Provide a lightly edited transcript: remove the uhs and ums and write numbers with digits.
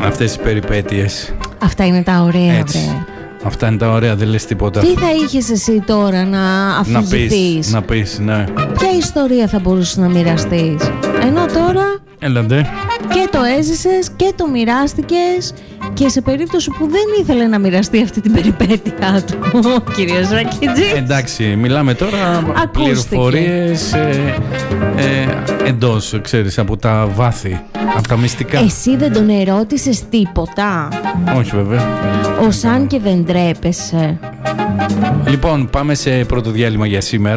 Αυτές οι περιπέτειες. Αυτά είναι τα ωραία, Έτσι. βρε. Αυτά είναι τα ωραία, δεν λες τίποτα. Τι θα είχες εσύ τώρα να αφηγηθείς? Να πεις, ναι. Ποια ιστορία θα μπορούσες να μοιραστείς? Ενώ τώρα Έλαντε. και το έζησες και το μοιράστηκες, και σε περίπτωση που δεν ήθελε να μοιραστεί αυτή την περιπέτεια του ο κύριος Ρακιτζής. Εντάξει, μιλάμε τώρα Ακούστηκε. πληροφορίες εντός, ξέρεις, από τα βάθη, από τα μυστικά. Εσύ δεν τον ερώτησες τίποτα? Όχι βέβαια. Ως αν και δεν ντρέπεσαι. Λοιπόν, πάμε σε πρώτο διάλειμμα για σήμερα.